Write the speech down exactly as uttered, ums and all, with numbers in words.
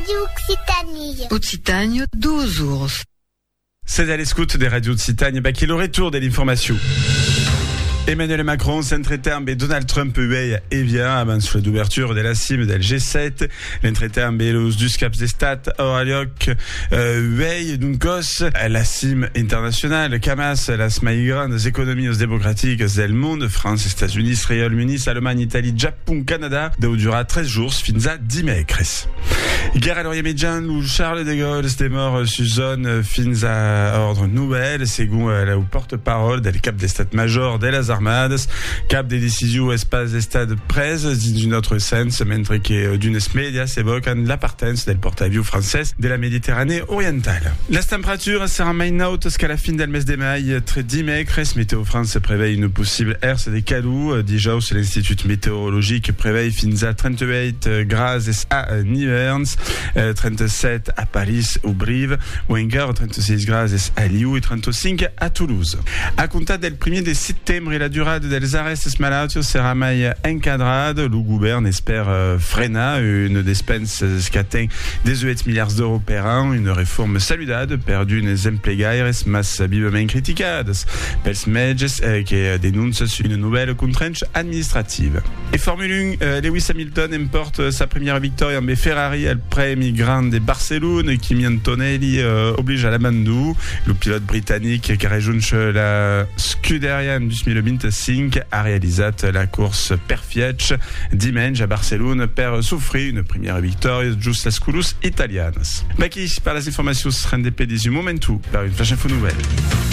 Radio Occitanie. Occitanie, douze ours. C'est à l'escoute des radios de Occitanie, bah, qui est le retour de l'information. Emmanuel Macron s'entretient Donald Trump uei e via abans la d'ouverture de la cime del G sept. L'entretien los dus caps d'estat aura lloc uei d'un cos la cime internationale camas las mai grandes economies démocratiques del monde, France, États-Unis, Israël, Unis, Allemagne, Italie, Japon, Canada, deu durera treize jours fins a dimecres. Guerre à l'Orient Médian où Charles de Gaulle est mort Suzanne fins a ordre nouvelle, segon la porte-parole del cap d'estat major de las armades, cap des décisions espace d'estat pres dins un autre sens, mentre que d'unes medias evoquen l'appartenance del porte-avions francès de la Méditerranée orientale. Les températures seran mai nautes qu'à la fin del mes de mai, tre dimecres, Météo France préveille une possible herse de calou, dijous l'Institut météorologique préveille fins a trente-huit graus a Niverns, trente-sept à Paris ou Brive, ou encara trente-six graus a Liu et trente-cinq à Toulouse. A comptar del premier de septembre, la durada dels arrestes malautos sera mai encadrada. Le govern espère euh, frenar une despense qu'atteint dix-huit milliards d'euros per an, une réforme saludada per d'unes emplegaires mas vivament criticades pels metges eh, que dénoncent une nouvelle contrainte administrative. Et Formule un, euh, Lewis Hamilton emporte sa première victoire en Ferrari al Premi Grande de Barcelone, Kimi Antonelli euh, oblige à l'abandon. Le pilote britannique qui rejunge la Scuderia deux mille vingt-cinq a réalisat la course per Fiat dimanche à Barcelone per souffrir une première victoire just las courses italianes. Baki par les informations rendez-vous momentu par une flash info nouvelle.